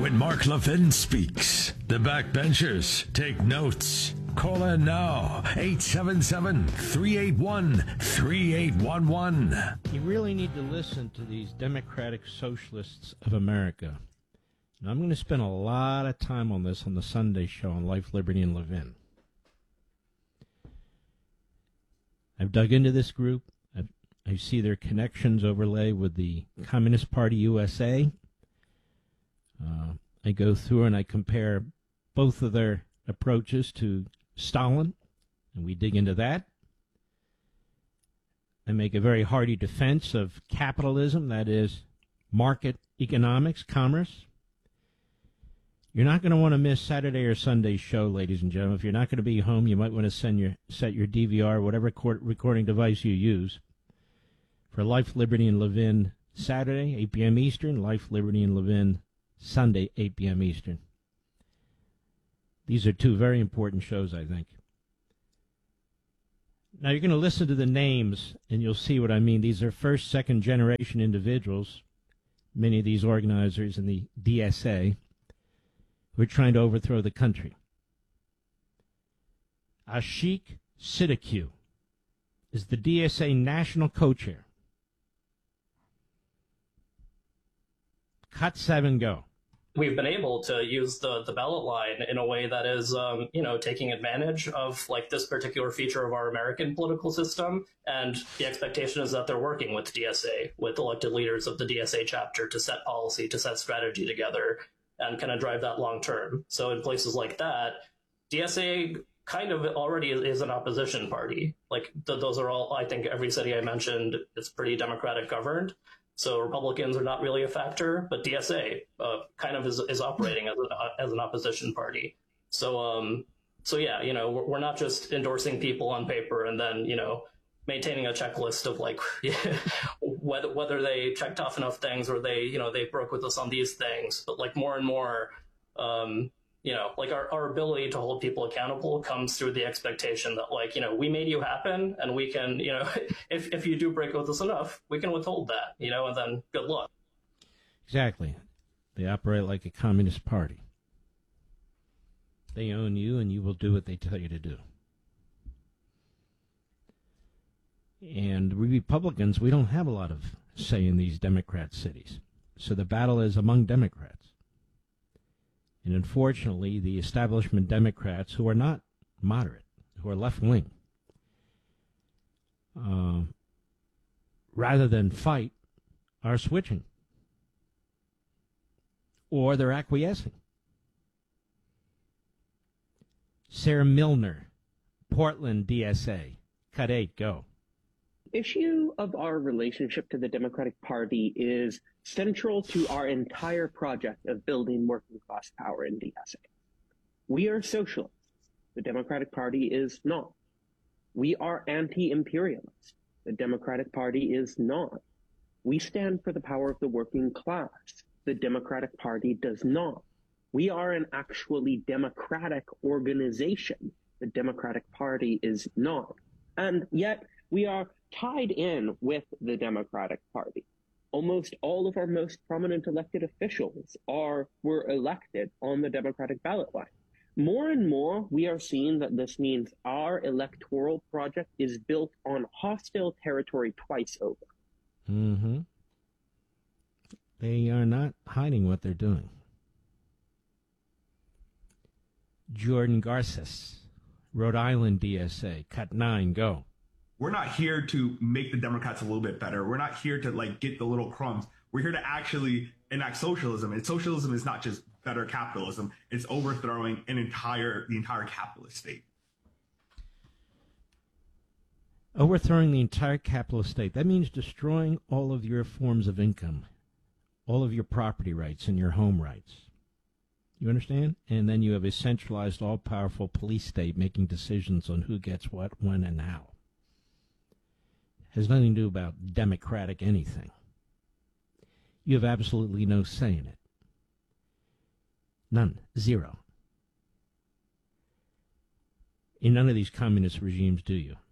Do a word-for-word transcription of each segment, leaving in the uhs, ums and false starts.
when Mark Levin speaks. The backbenchers take notes. Call in now, eight seven seven, three eight one, three eight one one. You really need to listen to these Democratic Socialists of America. And I'm going to spend a lot of time on this on the Sunday show on Life, Liberty, and Levin. I've dug into this group. I've, I see their connections overlay with the Communist Party U S A. Uh, I go through and I compare both of their approaches to Stalin, and we dig into that. I make a very hearty defense of capitalism, that is, market economics, commerce. You're not going to want to miss Saturday or Sunday's show, ladies and gentlemen. If you're not going to be home, you might want to send your set your D V R, whatever recording device you use, for Life, Liberty, and Levin Saturday, eight p.m. Eastern, Life, Liberty, and Levin Sunday, eight p.m. Eastern. These are two very important shows, I think. Now, you're going to listen to the names, and you'll see what I mean. These are first, second-generation individuals, many of these organizers in the D S A, who are trying to overthrow the country. Ashik Siddique is the D S A national co-chair. Cut seven, go. We've been able to use the, the ballot line in a way that is, um, you know, taking advantage of like this particular feature of our American political system. And the expectation is that they're working with D S A, with elected leaders of the D S A chapter to set policy, to set strategy together and kind of drive that long term. So in places like that, D S A kind of already is, is an opposition party. Like th- those are all, I think every city I mentioned, it's pretty Democratic governed. So Republicans are not really a factor, but D S A uh, kind of is, is operating as, a, as an opposition party. So, um, so yeah, you know, we're, we're not just endorsing people on paper and then, you know, maintaining a checklist of like whether whether they checked off enough things or they, you know, they broke with us on these things. But like more and more, um, you know, like our, our ability to hold people accountable comes through the expectation that like, you know, we made you happen and we can, you know, if, if you do break with us enough, we can withhold that, you know, and then good luck. Exactly. They operate like a communist party. They own you and you will do what they tell you to do. And we Republicans, we don't have a lot of say in these Democrat cities. So the battle is among Democrats. And unfortunately, the establishment Democrats, who are not moderate, who are left-wing, uh, rather than fight, are switching. Or they're acquiescing. Sarah Milner, Portland, D S A. Cut eight, go. Issue of our relationship to the Democratic Party is central to our entire project of building working class power in D S A. We are socialists. The Democratic Party is not. We are anti-imperialist. The Democratic Party is not. We stand for the power of the working class. The Democratic Party does not. We are an actually democratic organization. The Democratic Party is not. And yet we are tied in with the Democratic Party. Almost all of our most prominent elected officials are were elected on the Democratic ballot line. More and more, we are seeing that this means our electoral project is built on hostile territory twice over. Mm-hmm. They are not hiding what they're doing. Jordan Garces, Rhode Island D S A, cut nine, go. We're not here to make the Democrats a little bit better. We're not here to like get the little crumbs. We're here to actually enact socialism. And socialism is not just better capitalism. It's overthrowing an entire the entire capitalist state. Overthrowing the entire capitalist state. That means destroying all of your forms of income, all of your property rights and your home rights. You understand? And then you have a centralized, all-powerful police state making decisions on who gets what, when, and how. Has nothing to do about democratic anything. You have absolutely no say in it. None. Zero. In none of these communist regimes do you.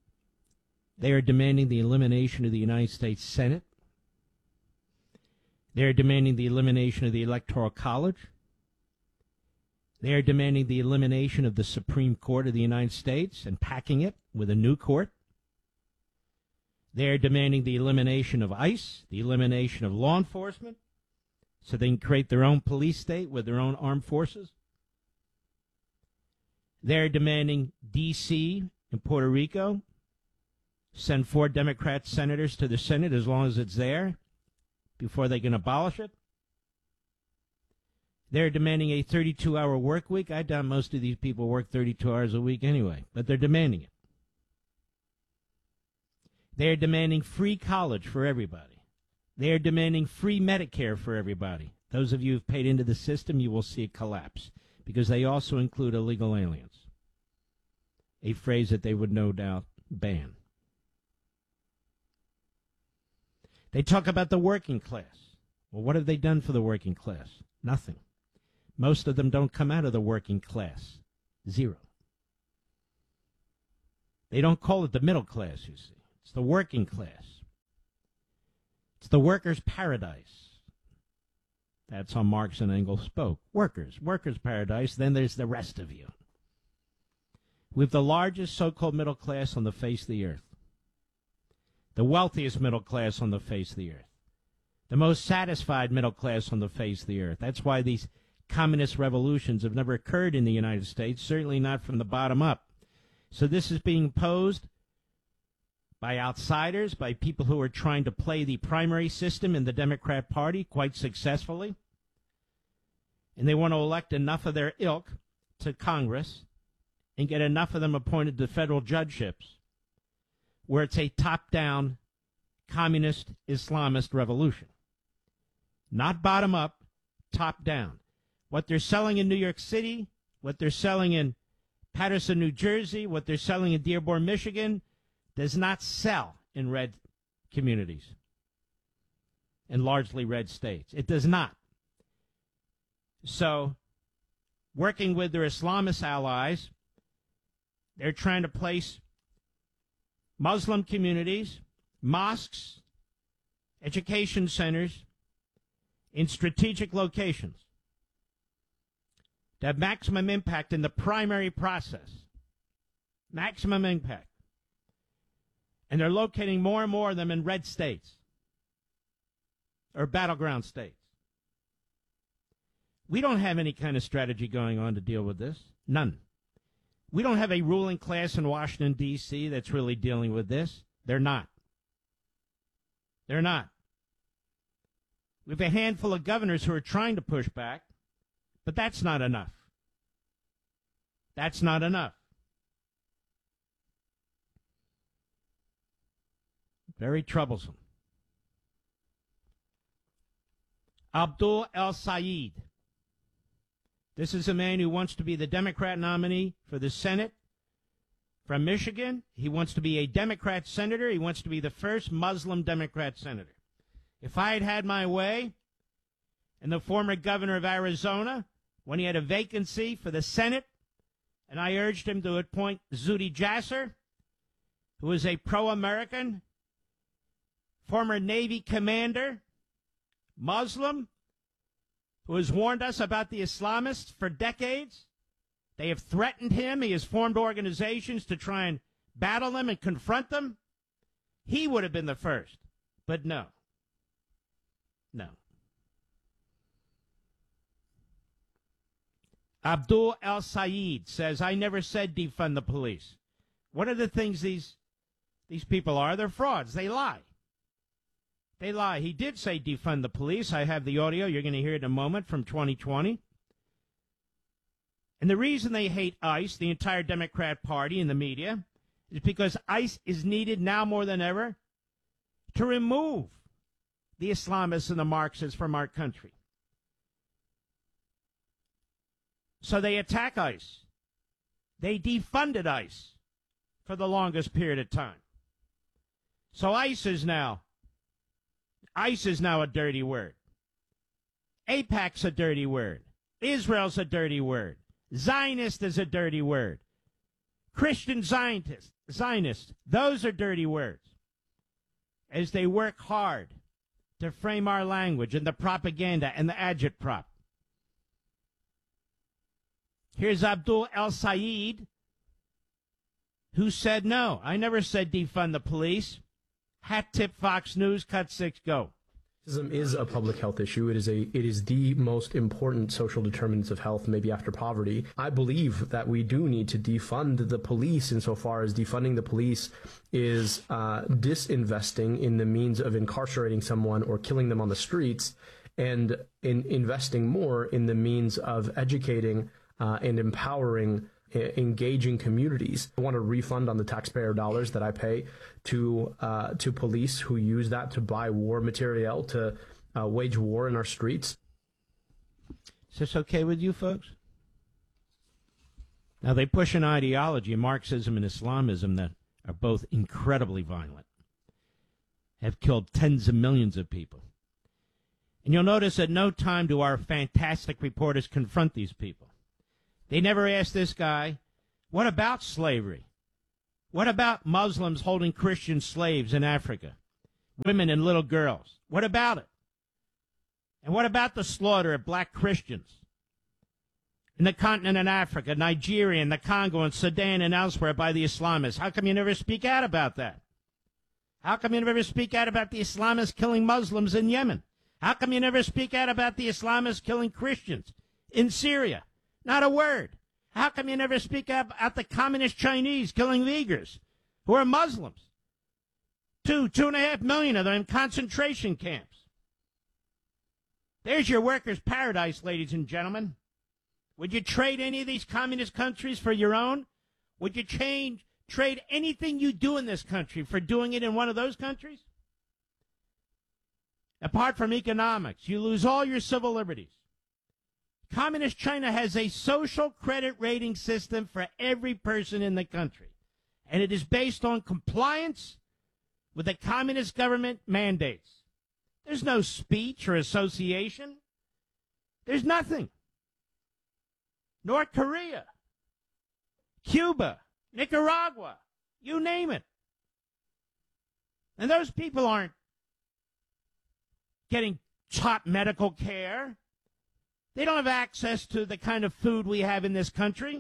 They are demanding the elimination of the United States Senate. They're demanding the elimination of the Electoral College. They are demanding the elimination of the Supreme Court of the United States and packing it with a new court. They are demanding the elimination of ICE, the elimination of law enforcement, so they can create their own police state with their own armed forces. They're demanding D C and Puerto Rico send four Democrat senators to the Senate as long as it's there before they can abolish it. They're demanding a thirty-two hour work week. I doubt most of these people work thirty-two hours a week anyway, but they're demanding it. They're demanding free college for everybody. They're demanding free Medicare for everybody. Those of you who've paid into the system, you will see it collapse, because they also include illegal aliens, a phrase that they would no doubt ban. They talk about the working class. Well, what have they done for the working class? Nothing. Most of them don't come out of the working class. Zero. They don't call it the middle class, you see. It's the working class. It's the workers' paradise. That's how Marx and Engels spoke. Workers, workers' paradise. Then there's the rest of you. We have the largest so-called middle class on the face of the earth. The wealthiest middle class on the face of the earth. The most satisfied middle class on the face of the earth. That's why these communist revolutions have never occurred in the United States, certainly not from the bottom up. So this is being posed by outsiders, by people who are trying to play the primary system in the Democrat Party quite successfully. And they want to elect enough of their ilk to Congress and get enough of them appointed to federal judgeships where it's a top-down communist Islamist revolution. Not bottom-up, top-down. What they're selling in New York City, what they're selling in Paterson, New Jersey, what they're selling in Dearborn, Michigan, does not sell in red communities, in largely red states. It does not. So, working with their Islamist allies, they're trying to place Muslim communities, mosques, education centers in strategic locations to have maximum impact in the primary process. Maximum impact. And they're locating more and more of them in red states or battleground states. We don't have any kind of strategy going on to deal with this. None. We don't have a ruling class in Washington, D C that's really dealing with this. They're not. They're not. We have a handful of governors who are trying to push back, but that's not enough. That's not enough. Very troublesome. Abdul El-Sayed. This is a man who wants to be the Democrat nominee for the Senate from Michigan. He wants to be a Democrat senator. He wants to be the first Muslim Democrat senator. If I had had my way, and the former governor of Arizona, when he had a vacancy for the Senate, and I urged him to appoint Zuhdi Jasser, who is a pro-American, former Navy commander, Muslim, who has warned us about the Islamists for decades. They have threatened him. He has formed organizations to try and battle them and confront them. He would have been the first. But no. No. Abdul El-Sayed says, I never said defund the police. One of the things these, these people are, they're frauds. They lie. They lie. He did say defund the police. I have the audio. You're going to hear it in a moment from twenty twenty. And the reason they hate ICE, the entire Democrat Party and the media, is because ICE is needed now more than ever to remove the Islamists and the Marxists from our country. So they attack ICE. They defunded ICE for the longest period of time. So ICE is now ICE is now a dirty word. AIPAC's a dirty word. Israel's a dirty word. Zionist is a dirty word. Christian Zionist, Zionist, those are dirty words. As they work hard to frame our language and the propaganda and the agitprop. Here's Abdul El-Sayed, who said no. I never said defund the police. Hat tip Fox News, cut six, go. Racism is a public health issue. It is a it is the most important social determinants of health, maybe after poverty. I believe that we do need to defund the police, insofar as defunding the police is uh, disinvesting in the means of incarcerating someone or killing them on the streets, and in investing more in the means of educating uh, and empowering engaging communities. I want a refund on the taxpayer dollars that I pay to uh, to police who use that to buy war material, to uh, wage war in our streets. Is this okay with you folks? Now, they push an ideology, Marxism and Islamism, that are both incredibly violent, have killed tens of millions of people. And you'll notice at no time do our fantastic reporters confront these people. They never asked this guy, what about slavery? What about Muslims holding Christian slaves in Africa? Women and little girls. What about it? And what about the slaughter of black Christians in the continent of Africa, Nigeria, and the Congo, and Sudan, and elsewhere by the Islamists? How come you never speak out about that? How come you never speak out about the Islamists killing Muslims in Yemen? How come you never speak out about the Islamists killing Christians in Syria? Not a word. How come you never speak up about the communist Chinese killing Uyghurs, who are Muslims? Two, two and a half million of them in concentration camps. There's your workers' paradise, ladies and gentlemen. Would you trade any of these communist countries for your own? Would you change, trade anything you do in this country for doing it in one of those countries? Apart from economics, you lose all your civil liberties. Communist China has a social credit rating system for every person in the country, and it is based on compliance with the communist government mandates. There's no speech or association. There's nothing. North Korea, Cuba, Nicaragua, you name it. And those people aren't getting top medical care. They don't have access to the kind of food we have in this country.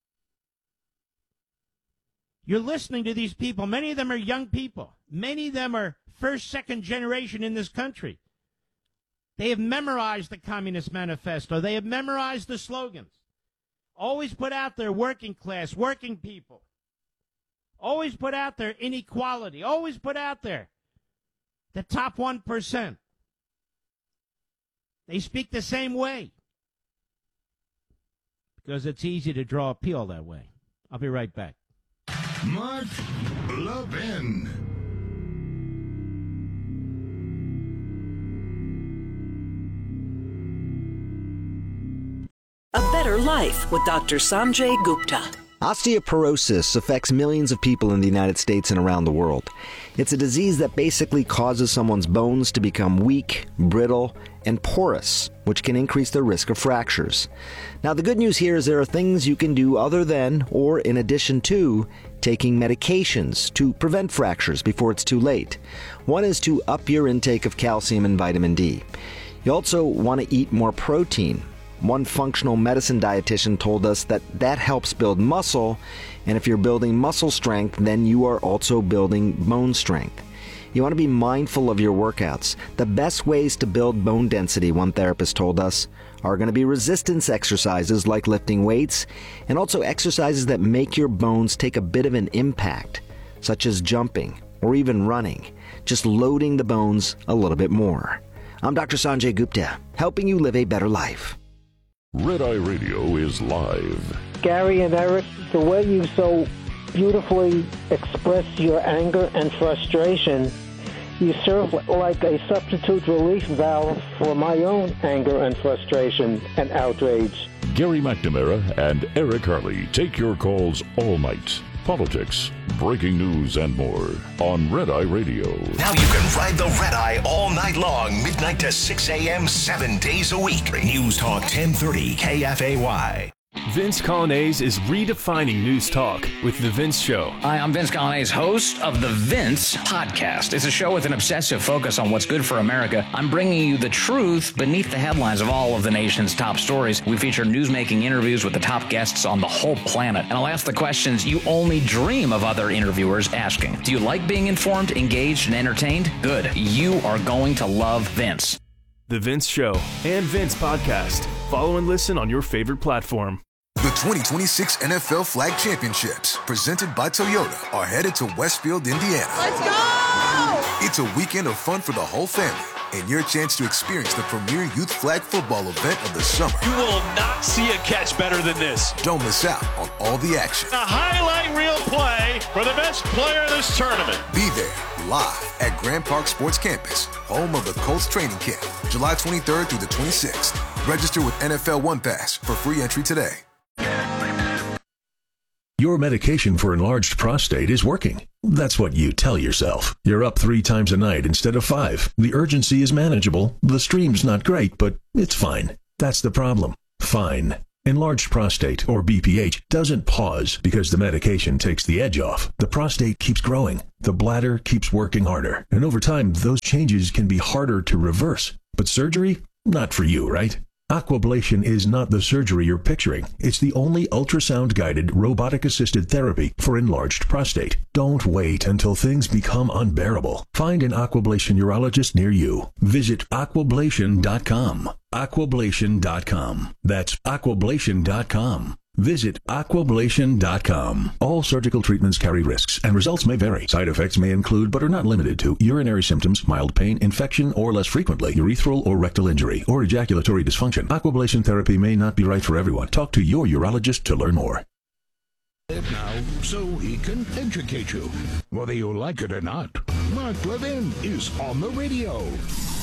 You're listening to these people. Many of them are young people. Many of them are first, second generation in this country. They have memorized the Communist Manifesto. They have memorized the slogans. Always put out there working class, working people. Always put out there inequality. Always put out there the top one percent. They speak the same way. Because it's easy to draw appeal that way. I'll be right back. Mark Levin. A Better Life with Doctor Sanjay Gupta. Osteoporosis affects millions of people in the United States and around the world. It's a disease that basically causes someone's bones to become weak, brittle, and porous, which can increase the risk of fractures. Now, the good news here is there are things you can do other than, or in addition to, taking medications to prevent fractures before it's too late. One is to up your intake of calcium and vitamin D. You also want to eat more protein. One functional medicine dietitian told us that that helps build muscle, and if you're building muscle strength, then you are also building bone strength. You want to be mindful of your workouts. The best ways to build bone density, one therapist told us, are going to be resistance exercises like lifting weights, and also exercises that make your bones take a bit of an impact, such as jumping or even running, just loading the bones a little bit more. I'm Doctor Sanjay Gupta, helping you live a better life. Red Eye Radio is live. Gary and Eric, the way you so beautifully express your anger and frustration, you serve like a substitute relief valve for my own anger and frustration and outrage. Gary McNamara and Eric Harley take your calls all night. Politics, breaking news, and more on Red Eye Radio. Now you can ride the Red Eye all night long, midnight to six a.m., seven days a week. News Talk ten thirty K F A Y. Vince Colonnese is redefining news talk with The Vince Show. Hi, I'm Vince Colonnese, host of The Vince Podcast. It's a show with an obsessive focus on what's good for America. I'm bringing you the truth beneath the headlines of all of the nation's top stories. We feature newsmaking interviews with the top guests on the whole planet. And I'll ask the questions you only dream of other interviewers asking. Do you like being informed, engaged, and entertained? Good. You are going to love Vince. The Vince Show and Vince Podcast. Follow and listen on your favorite platform. The twenty twenty-six N F L Flag Championships, presented by Toyota, are headed to Westfield, Indiana. Let's go! It's a weekend of fun for the whole family and your chance to experience the premier youth flag football event of the summer. You will not see a catch better than this. Don't miss out on all the action. A highlight reel play for the best player of this tournament. Be there live at Grand Park Sports Campus, home of the Colts training camp, July twenty-third through the twenty-sixth. Register with N F L One Pass for free entry today. Your medication for enlarged prostate is working. That's what you tell yourself. You're up three times a night instead of five. The urgency is manageable. The stream's not great, but it's fine. That's the problem. Fine. Enlarged prostate, or B P H, doesn't pause because the medication takes the edge off. The prostate keeps growing. The bladder keeps working harder. And over time, those changes can be harder to reverse. But surgery? Not for you, right? Aquablation is not the surgery you're picturing. It's the only ultrasound-guided, robotic-assisted therapy for enlarged prostate. Don't wait until things become unbearable. Find an Aquablation urologist near you. Visit aquablation dot com. aquablation dot com. That's aquablation dot com. Visit aquablation dot com. All surgical treatments carry risks, and results may vary. Side effects may include, but are not limited to, urinary symptoms, mild pain, infection, or less frequently, urethral or rectal injury, or ejaculatory dysfunction. Aquablation therapy may not be right for everyone. Talk to your urologist to learn more. Now, so he can educate you, whether you like it or not. Mark Levin is on the radio.